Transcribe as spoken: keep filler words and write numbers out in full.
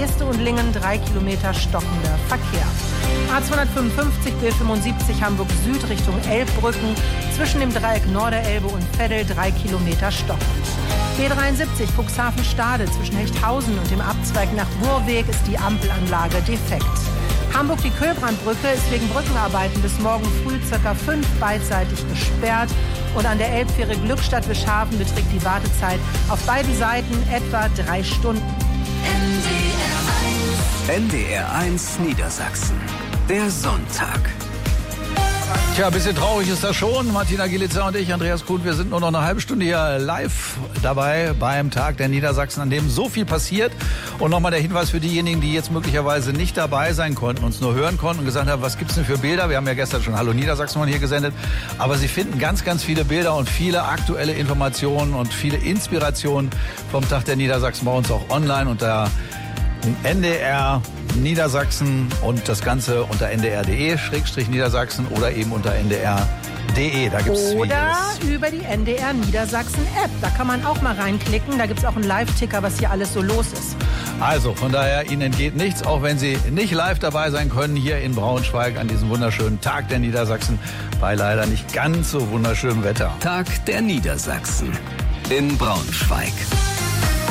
Geeste und Lingen drei Kilometer stockender Verkehr. A zweihundertfünfundfünfzig B fünfundsiebzig Hamburg Süd Richtung Elbbrücken zwischen dem Dreieck Norderelbe und Veddel drei Kilometer stockend. B dreiundsiebzig Cuxhaven-Stade zwischen Hechthausen und dem Abzweig nach Burweg ist die Ampelanlage defekt. Hamburg die Köhlbrandbrücke ist wegen Brückenarbeiten bis morgen früh ca. fünf beidseitig gesperrt und an der Elbfähre Glückstadt-Wischhafen beträgt die Wartezeit auf beiden Seiten etwa drei Stunden. N D R eins Niedersachsen. Der Sonntag. Tja, ein bisschen traurig ist das schon. Martina Gielitzer und ich, Andreas Kuhn, wir sind nur noch eine halbe Stunde hier live dabei beim Tag der Niedersachsen, an dem so viel passiert. Und nochmal der Hinweis für diejenigen, die jetzt möglicherweise nicht dabei sein konnten, uns nur hören konnten und gesagt haben, was gibt's denn für Bilder? Wir haben ja gestern schon Hallo Niedersachsen mal hier gesendet. Aber Sie finden ganz, ganz viele Bilder und viele aktuelle Informationen und viele Inspirationen vom Tag der Niedersachsen bei uns auch online unter N D R Niedersachsen und das Ganze unter n d r punkt d e Schrägstrich Niedersachsen oder eben unter n d r punkt d e. Da gibt's Oder Videos. über die N D R Niedersachsen App. Da kann man auch mal reinklicken. Da gibt's auch einen Live-Ticker, was hier alles so los ist. Also von daher, Ihnen entgeht nichts, auch wenn Sie nicht live dabei sein können, hier in Braunschweig an diesem wunderschönen Tag der Niedersachsen bei leider nicht ganz so wunderschönem Wetter. Tag der Niedersachsen in Braunschweig.